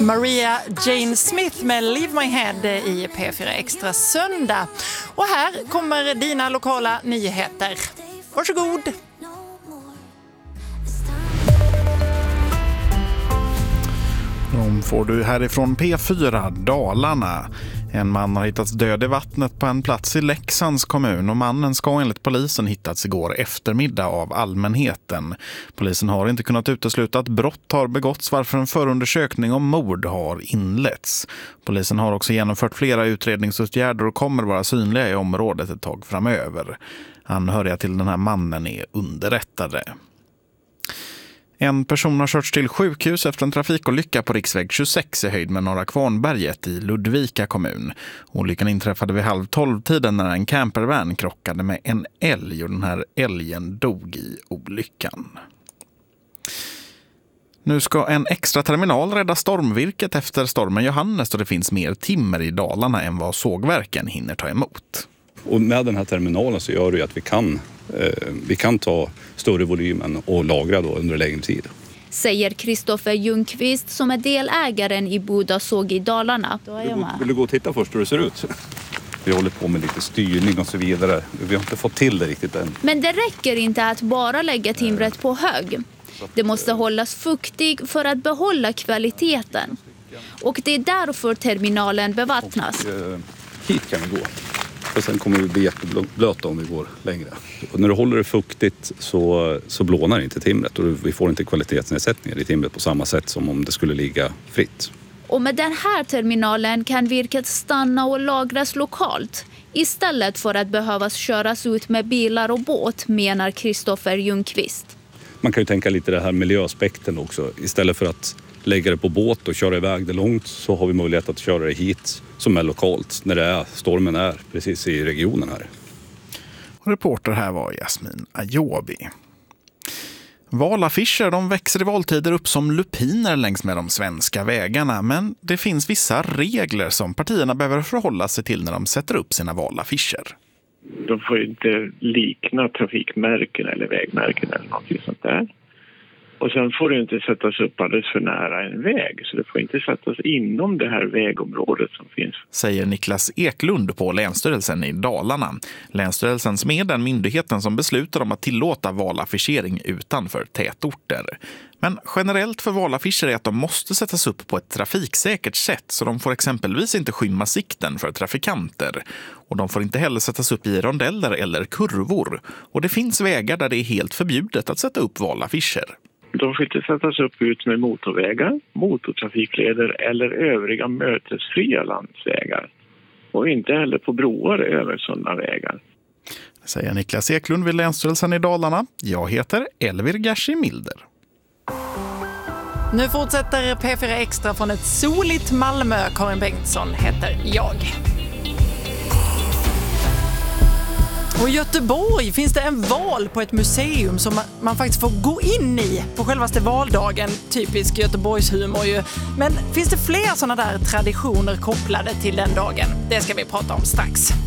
Maria Jane Smith med Leave My Head i P4 Extra söndag. Och här kommer dina lokala nyheter. Varsågod! De får du härifrån P4 Dalarna. En man har hittats död i vattnet på en plats i Leksands kommun och mannen ska enligt polisen hittats igår eftermiddag av allmänheten. Polisen har inte kunnat utesluta att brott har begåtts varför en förundersökning om mord har inletts. Polisen har också genomfört flera utredningsåtgärder och kommer vara synliga i området ett tag framöver. Anhöriga till den här mannen är underrättade. En person har körts till sjukhus efter en trafikolycka på riksväg 26 i höjd med Norra Kvarnberget i Ludvika kommun. Olyckan inträffade vid 11:30-tiden när en campervan krockade med en älg och den här älgen dog i olyckan. Nu ska en extra terminal rädda stormvirket efter stormen Johannes och det finns mer timmer i Dalarna än vad sågverken hinner ta emot. Och med den här terminalen så gör det ju att vi kan ta större volymen och lagra då under längre tid. Säger Kristoffer Ljungqvist som är delägaren i Boda såg i Dalarna. Vill du gå och titta först hur det ser ut? Vi håller på med lite styrning och så vidare. Vi har inte fått till det riktigt än. Men det räcker inte att bara lägga timret på hög. Det måste hållas fuktig för att behålla kvaliteten. Och det är därför terminalen bevattnas. Hit kan vi gå. Och sen kommer vi bli jätteblöta om vi går längre. Och när du håller det fuktigt så blånar inte timret och vi får inte kvalitetsnedsättningar i timret på samma sätt som om det skulle ligga fritt. Och med den här terminalen kan virket stanna och lagras lokalt istället för att behövas köras ut med bilar och båt, menar Kristoffer Ljungqvist. Man kan ju tänka lite det här miljöaspekten också. Istället för att lägga det på båt och köra iväg det långt så har vi möjlighet att köra det hit som är lokalt när stormen är precis i regionen här. Och reporter här var Jasmin Ayobi. Valaffischer de växer i valtider upp som lupiner längs med de svenska vägarna, men det finns vissa regler som partierna behöver förhålla sig till när de sätter upp sina valaffischer. De får inte likna trafikmärken eller vägmärken eller något sånt där. Och sen får det inte sättas upp alldeles för nära en väg. Så det får inte sättas inom det här vägområdet som finns. Säger Niklas Eklund på Länsstyrelsen i Dalarna. Länsstyrelsen som är den myndigheten som beslutar om att tillåta valaffischering utanför tätorter. Men generellt för valaffischer är att de måste sättas upp på ett trafiksäkert sätt så de får exempelvis inte skymma sikten för trafikanter. Och de får inte heller sättas upp i rondeller eller kurvor. Och det finns vägar där det är helt förbjudet att sätta upp valaffischer. De får inte sättas upp ut med motorvägar, motortrafikleder eller övriga mötesfria landsvägar. Och inte heller på broar över sådana vägar. Säger Niklas Eklund vid Länsstyrelsen i Dalarna. Jag heter Elvir Gershi Milder. Nu fortsätter P4 Extra från ett soligt Malmö. Karin Bengtsson heter jag. Och i Göteborg finns det en val på ett museum som man faktiskt får gå in i på självaste valdagen. Typisk Göteborgs humor ju. Men finns det fler sådana där traditioner kopplade till den dagen? Det ska vi prata om strax.